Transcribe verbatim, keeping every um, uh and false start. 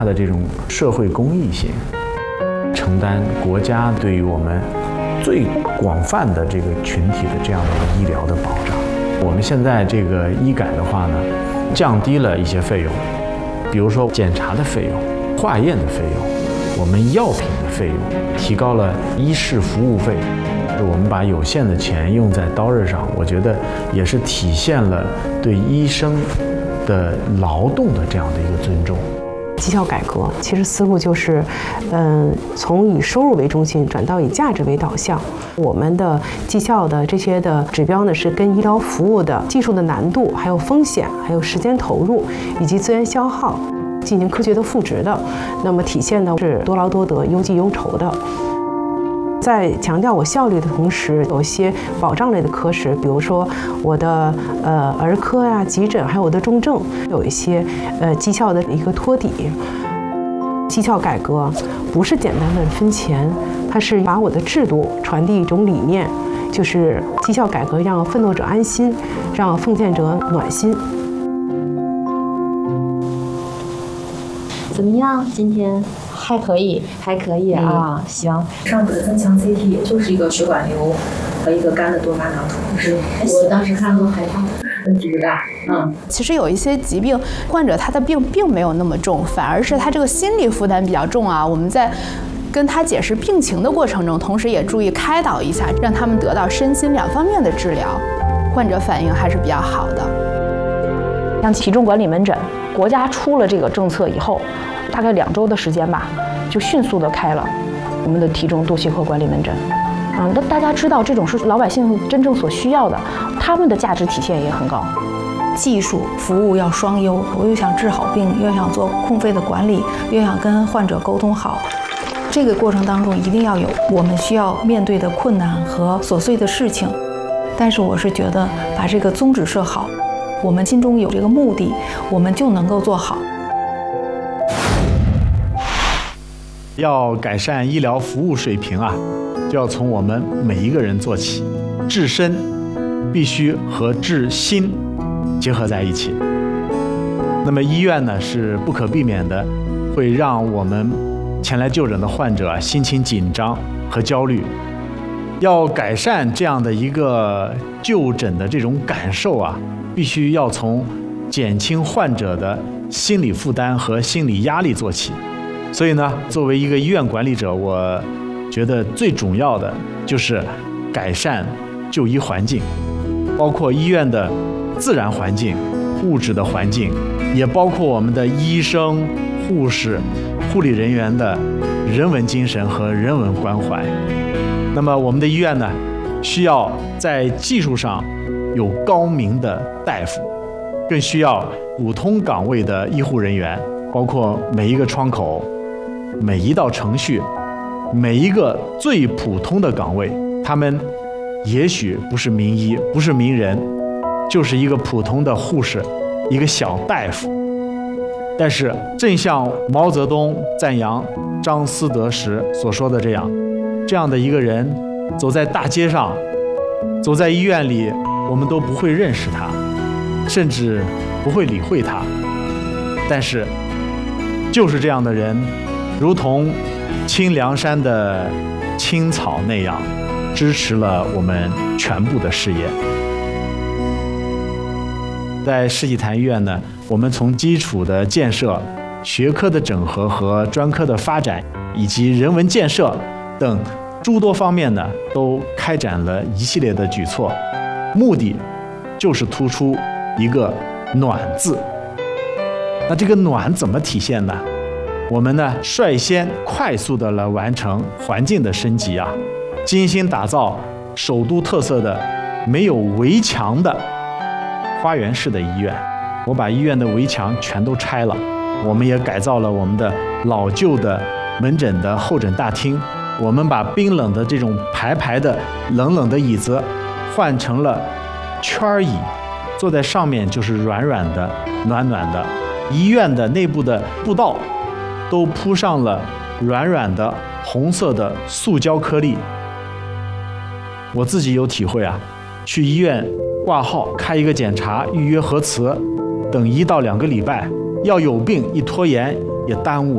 它的这种社会公益性，承担国家对于我们最广泛的这个群体的这样的一个医疗的保障。我们现在这个医改的话呢，降低了一些费用，比如说检查的费用、化验的费用、我们药品的费用，提高了医事服务费。我们把有限的钱用在刀刃上，我觉得也是体现了对医生的劳动的这样的一个尊重。 绩效改革其实思路就是，嗯，从以收入为中心转到以价值为导向。我们的绩效的这些的指标呢，是跟医疗服务的技术的难度、还有风险、还有时间投入以及资源消耗进行科学的赋值的。那么体现的是多劳多得、忧济忧愁的。在强调我效率的同时，有一些保障类的科室，比如说我的呃儿科呀、急诊，还有我的重症，有一些呃绩效的一个托底。绩效改革不是简单的分钱，它是把我的制度传递一种理念，就是绩效改革让奋斗者安心，让奉献者暖心。 怎么样？今天？ 还可以， 还可以啊，嗯、行。 上次的增强 C T 也就是一个血管瘤和一个肝的多发囊肿，是我当时看都害怕， 问题不大。嗯， 其实有一些疾病，患者他的病并没有那么重，反而是他这个心理负担比较重啊。我们在跟他解释病情的过程中，同时也注意开导一下，让他们得到身心两方面的治疗，患者反应还是比较好的。 像体重管理门诊，国家出了这个政策以后，大概两周的时间吧，就迅速的开了我们的体重度协和管理门诊。啊，那大家知道这种是老百姓真正所需要的，他们的价值体现也很高。 技术服务要双优，我又想治好病，又想做控费的管理，又想跟患者沟通好。这个过程当中一定要有我们需要面对的困难和琐碎的事情，但是我是觉得把这个宗旨设好，我们心中有这个目的，我们就能够做好。 要改善医疗服务水平啊，就要从我们每一个人做起。治身必须和治心结合在一起。那么医院呢，是不可避免的会让我们前来就诊的患者心情紧张和焦虑。要改善这样的一个就诊的这种感受啊，必须要从减轻患者的心理负担和心理压力做起。所以呢，作为一个医院管理者，我觉得最重要的就是改善就医环境，包括医院的自然环境、物质的环境，也包括我们的医生、护士、护理人员的人文精神和人文关怀。那么我们的医院呢，需要在技术上有高明的大夫，更需要普通岗位的医护人员，包括每一个窗口、每一道程序、每一个最普通的岗位，他们也许不是名医，不是名人，就是一个普通的护士，一个小大夫。但是正像毛泽东赞扬张思德时所说的这样，这样的一个人走在大街上，走在医院里，我们都不会认识他，甚至不会理会他。但是就是这样的人，如同青凉山的青草那样，支持了我们全部的事业。在世纪坛医院呢，我们从基础的建设、学科的整合和专科的发展，以及人文建设等诸多方面呢，都开展了一系列的举措，目的就是突出一个暖字。那这个暖怎么体现呢？我们呢，率先快速的来完成环境的升级啊，精心打造首都特色的没有围墙的花园式的医院。我把医院的围墙全都拆了，我们也改造了我们的老旧的门诊的候诊大厅，我们把冰冷的这种排排的冷冷的椅子换成了圈椅，坐在上面就是软软的、暖暖的。医院的内部的步道都铺上了软软的红色的塑胶颗粒。我自己有体会啊，去医院挂号开一个检查，预约核磁，等一到两个礼拜，要有病一拖延也耽误